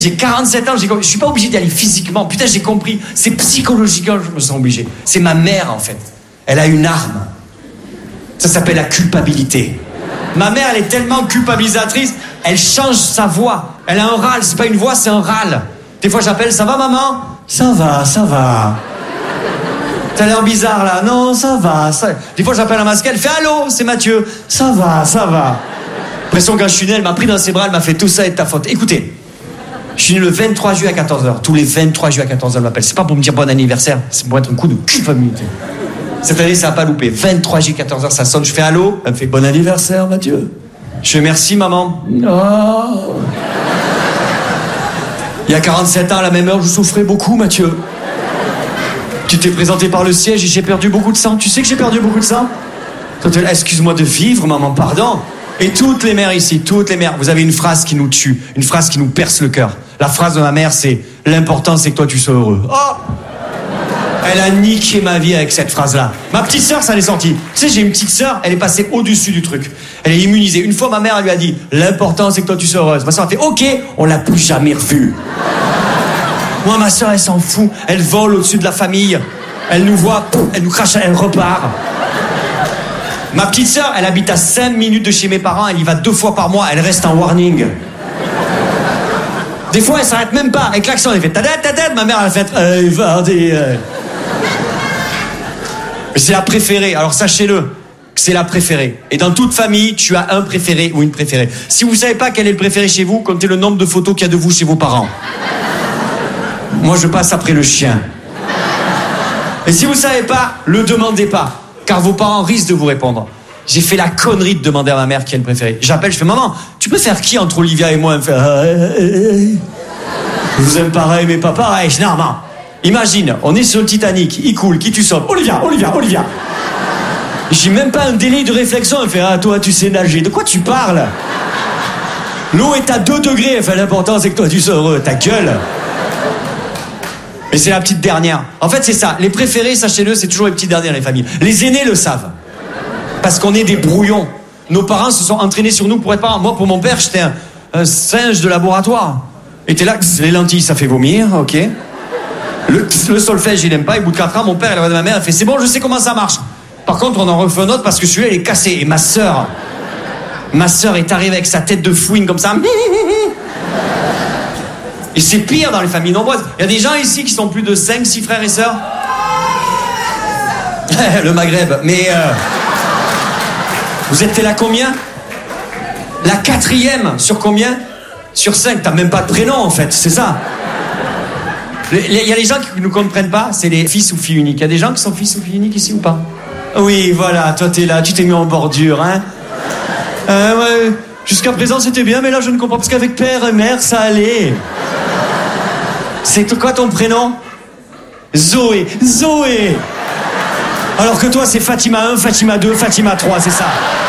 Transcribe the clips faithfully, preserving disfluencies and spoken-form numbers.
J'ai quarante-sept ans, j'ai... je suis pas obligé d'y aller physiquement. Putain, j'ai compris. C'est psychologiquement que je me sens obligé. C'est ma mère, en fait. Elle a une arme. Ça s'appelle la culpabilité. Ma mère, elle est tellement culpabilisatrice, elle change sa voix. Elle a un râle, c'est pas une voix, c'est un râle. Des fois, j'appelle, ça va, maman ? Ça va, ça va. T'as l'air bizarre, là. Non, ça va, ça... Des fois, j'appelle un masque, elle fait « Allô, c'est Mathieu. » Ça va, ça va. L'impression quand je suis né, elle m'a pris dans ses bras, elle m'a fait « Tout ça est de ta faute. » Écoutez, je suis né le vingt-trois juillet à quatorze heures. Tous les vingt-trois juillet à quatorze heures, elle m'appelle. C'est pas pour me dire bon anniversaire, c'est pour être un coup de culpabilité. Cette année, ça n'a pas loupé. vingt-trois juillet, quatorze heures, ça sonne. Je fais allô. Elle me fait bon anniversaire, Mathieu. Je fais merci, maman. Oh. Il y a quarante-sept ans, à la même heure, je souffrais beaucoup, Mathieu. Tu t'es présenté par le siège et j'ai perdu beaucoup de sang. Tu sais que j'ai perdu beaucoup de sang ? Excuse-moi de vivre, maman, pardon. Et toutes les mères ici, toutes les mères, vous avez une phrase qui nous tue, une phrase qui nous perce le cœur. La phrase de ma mère, c'est « L'important, c'est que toi, tu sois heureux. » Oh ! Elle a niqué ma vie avec cette phrase-là. Ma petite sœur, ça l'est sorti. Tu sais, j'ai une petite sœur, elle est passée au-dessus du truc. Elle est immunisée. Une fois, ma mère, elle lui a dit « L'important, c'est que toi, tu sois heureuse. » Ma sœur a fait « Ok, on l'a plus jamais revue. » Moi, ma sœur, elle s'en fout. Elle vole au-dessus de la famille. Elle nous voit, pouf, elle nous crache, elle repart. Ma petite sœur, elle habite à cinq minutes de chez mes parents. Elle y va deux fois par mois. Elle reste en warning. Des fois, elle s'arrête même pas. Elle klaxonne, elle fait ta ta ta. Ma mère, elle a fait euh, Vardy. Euh. Mais c'est la préférée. Alors sachez-le, c'est la préférée. Et dans toute famille, tu as un préféré ou une préférée. Si vous savez pas quel est le préféré chez vous, comptez le nombre de photos qu'il y a de vous chez vos parents. Moi, je passe après le chien. Et si vous savez pas, le demandez pas, car vos parents risquent de vous répondre. J'ai fait la connerie de demander à ma mère qui est le préféré. J'appelle, je fais maman, tu peux faire qui entre Olivia et moi? Elle me fait ah, euh, euh, je vous aime pareil, mais pas pareil. Je dis non, non. Imagine, on est sur le Titanic, il coule, qui tu sauves? Olivia, Olivia, Olivia. J'ai même pas un délai de réflexion. Elle fait ah, toi, tu sais nager. De quoi tu parles? L'eau est à deux degrés. Elle fait l'important, c'est que toi, tu sois heureux. Ta gueule. Mais c'est la petite dernière. En fait, c'est ça. Les préférés, sachez-le, c'est toujours les petites dernières, les familles. Les aînés le savent. Parce qu'on est des brouillons. Nos parents se sont entraînés sur nous pour être parents. Moi, pour mon père, j'étais un, un singe de laboratoire. Et t'es là, les lentilles, ça fait vomir, ok. Le, le solfège, il aime pas. Et au bout de quatre ans, mon père, il regarde ma mère, elle fait c'est bon, je sais comment ça marche. Par contre, on en refait un autre parce que celui-là, il est cassé. Et ma sœur, ma sœur est arrivée avec sa tête de fouine comme ça. Et c'est pire dans les familles nombreuses. Il y a des gens ici qui sont plus de cinq, six frères et sœurs. Le Maghreb. Mais euh, vous êtes là combien? La quatrième sur combien? Sur cinq. T'as même pas de prénom en fait, c'est ça. Il y a les gens qui ne nous comprennent pas, c'est les fils ou filles uniques. Il y a des gens qui sont fils ou filles uniques ici ou pas? Oui, voilà, toi t'es là, tu t'es mis en bordure, hein. Euh, ouais, jusqu'à présent c'était bien, mais là je ne comprends pas, parce qu'avec père et mère ça allait. C'est quoi ton prénom? Zoé. Zoé. Alors que toi c'est Fatima un, Fatima deux, Fatima trois, c'est ça.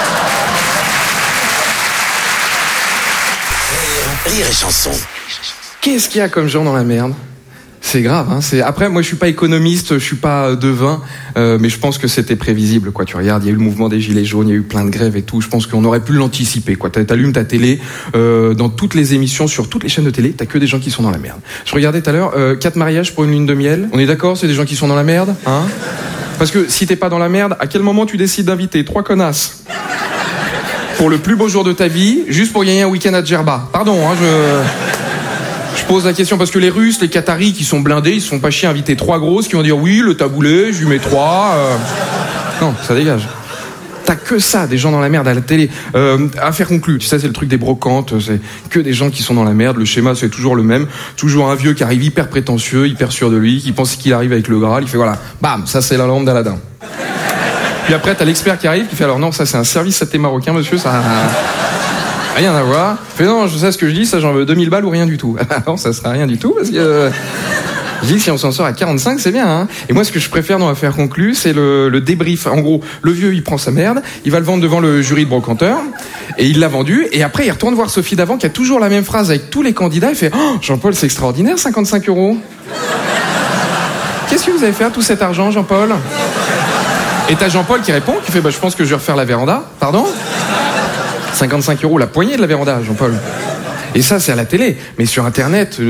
Rire et chanson. Qu'est-ce qu'il y a comme gens dans la merde? C'est grave, hein. C'est... Après, moi, je suis pas économiste, je suis pas devin, euh, mais je pense que c'était prévisible, quoi. Tu regardes, il y a eu le mouvement des gilets jaunes, il y a eu plein de grèves et tout. Je pense qu'on aurait pu l'anticiper, quoi. T'allumes ta télé, euh, dans toutes les émissions, sur toutes les chaînes de télé, t'as que des gens qui sont dans la merde. Je regardais tout à l'heure, euh, quatre mariages pour une lune de miel. On est d'accord, c'est des gens qui sont dans la merde, hein? Parce que si t'es pas dans la merde, à quel moment tu décides d'inviter trois connasses pour le plus beau jour de ta vie, juste pour gagner un week-end à Djerba? Pardon, hein, je... Je pose la question parce que les Russes, les Qataris qui sont blindés, ils se font pas chier à inviter trois grosses qui vont dire oui, le taboulé, je lui mets trois. Euh... Non, ça dégage. T'as que ça, des gens dans la merde à la télé. Euh, affaire conclue, tu sais, c'est le truc des brocantes, c'est que des gens qui sont dans la merde. Le schéma, c'est toujours le même. Toujours un vieux qui arrive hyper prétentieux, hyper sûr de lui, qui pense qu'il arrive avec le Graal. Il fait voilà, bam, ça c'est la lampe d'Aladin. Puis après, t'as l'expert qui arrive, qui fait alors non, ça c'est un service à thé marocain, monsieur, ça... Rien à voir. Fait non, je sais ce que je dis, ça j'en veux deux mille balles ou rien du tout. Non, ça sera rien du tout parce que euh, je dis que si on s'en sort à quarante-cinq, c'est bien. Hein. Et moi, ce que je préfère dans l'affaire conclue, c'est le, le débrief. En gros, le vieux, il prend sa merde, il va le vendre devant le jury de brocanteur et il l'a vendu. Et après, il retourne voir Sophie d'avant qui a toujours la même phrase avec tous les candidats. Il fait oh, Jean-Paul, c'est extraordinaire, cinquante-cinq euros. Qu'est-ce que vous avez fait à tout cet argent, Jean-Paul? Et t'as Jean-Paul qui répond, qui fait bah, je pense que je vais refaire la véranda. Pardon? cinquante-cinq euros la poignée de la véranda, Jean-Paul. Et ça, c'est à la télé. Mais sur Internet,